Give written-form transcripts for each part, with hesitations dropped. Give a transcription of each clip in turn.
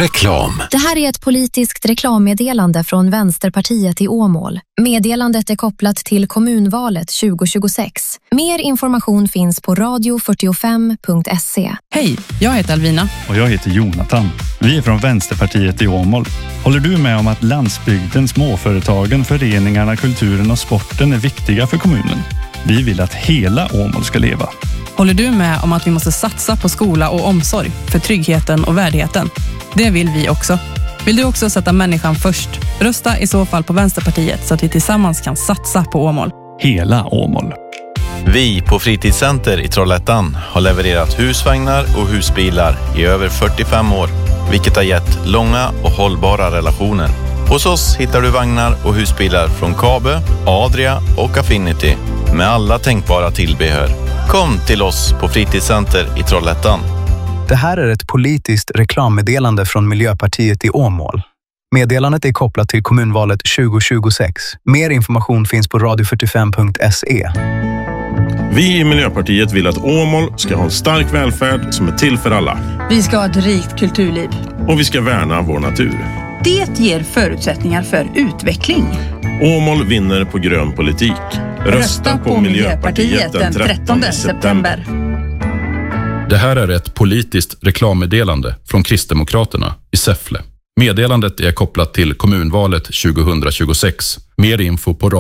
Reklam. Det här är ett politiskt reklammeddelande från Vänsterpartiet i Åmål. Meddelandet är kopplat till kommunvalet 2026. Mer information finns på radio45.se. Hej, jag heter Alvina. Och jag heter Jonathan. Vi är från Vänsterpartiet i Åmål. Håller du med om att landsbygden, småföretagen, föreningarna, kulturen och sporten är viktiga för kommunen? Vi vill att hela Åmål ska leva. Håller du med om att vi måste satsa på skola och omsorg för tryggheten och värdigheten? Det vill vi också. Vill du också sätta människan först? Rösta i så fall på Vänsterpartiet så att vi tillsammans kan satsa på Åmål. Hela Åmål. Vi på Fritidscenter i Trollhättan har levererat husvagnar och husbilar i över 45 år, vilket har gett långa och hållbara relationer. Hos oss hittar du vagnar och husbilar från Kabe, Adria och Affinity med alla tänkbara tillbehör. Kom till oss på Fritidscenter i Trollhättan. Det här är ett politiskt reklammeddelande från Miljöpartiet i Åmål. Meddelandet är kopplat till kommunvalet 2026. Mer information finns på radio45.se. Vi i Miljöpartiet vill att Åmål ska ha en stark välfärd som är till för alla. Vi ska ha ett rikt kulturliv. Och vi ska värna vår natur. Det ger förutsättningar för utveckling. Åmål vinner på grön politik. Rösta på Miljöpartiet den 13 september. Det här är ett politiskt reklammeddelande från Kristdemokraterna i Säffle. Meddelandet är kopplat till kommunvalet 2026. Mer info på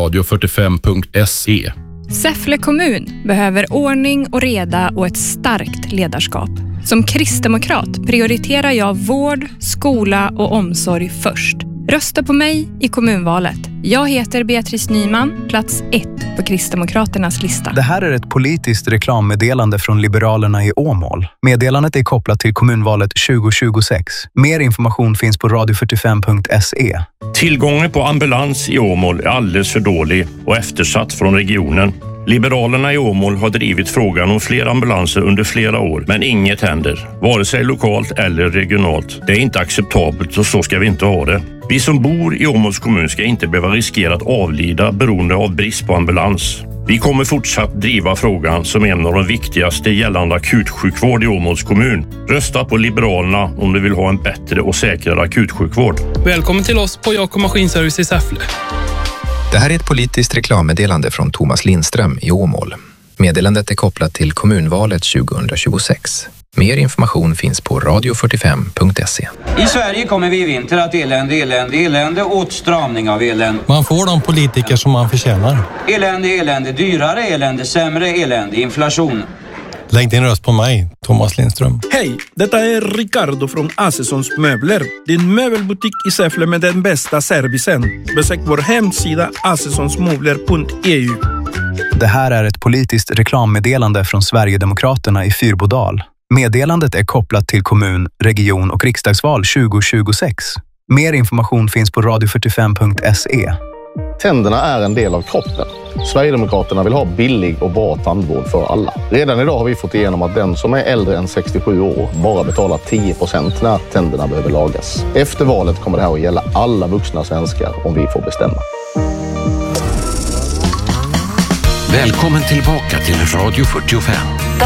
radio45.se. Säffle kommun behöver ordning och reda och ett starkt ledarskap. Som kristdemokrat prioriterar jag vård, skola och omsorg först. Rösta på mig i kommunvalet. Jag heter Beatrice Nyman, plats 1 på Kristdemokraternas lista. Det här är ett politiskt reklammeddelande från Liberalerna i Åmål. Meddelandet är kopplat till kommunvalet 2026. Mer information finns på radio45.se. Tillgången på ambulans i Åmål är alldeles för dålig och eftersatt från regionen. Liberalerna i Åmål har drivit frågan om fler ambulanser under flera år, men inget händer. Vare sig lokalt eller regionalt. Det är inte acceptabelt och så ska vi inte ha det. Vi som bor i Åmåls kommun ska inte behöva riskera att avlida beroende av brist på ambulans. Vi kommer fortsatt driva frågan som en av de viktigaste gällande akutsjukvård i Åmåls kommun. Rösta på Liberalerna om du vill ha en bättre och säkrare akutsjukvård. Välkommen till oss på Jakob Maskinservice i Säffle. Det här är ett politiskt reklammeddelande från Thomas Lindström i Åmål. Meddelandet är kopplat till kommunvalet 2026. Mer information finns på radio45.se. I Sverige kommer vi i vinter att elände, åtstramning av elände. Man får de politiker som man förtjänar. Elände, dyrare, elände, sämre, elände, inflation. Lägg din röst på mig, Thomas Lindström. Hej, detta är Ricardo från Assessons Möbler. Din möbelbutik i Säffle med den bästa servicen. Besök vår hemsida assessonsmöbler.eu. Det här är ett politiskt reklammeddelande från Sverigedemokraterna i Fyrbodal. Meddelandet är kopplat till kommun-, region- och riksdagsval 2026. Mer information finns på radio45.se. Tänderna är en del av kroppen. Sverigedemokraterna vill ha billig och bra tandvård för alla. Redan idag har vi fått igenom att den som är äldre än 67 år bara betalar 10% när tänderna behöver lagas. Efter valet kommer det här att gälla alla vuxna svenskar om vi får bestämma. Välkommen tillbaka till Radio 45.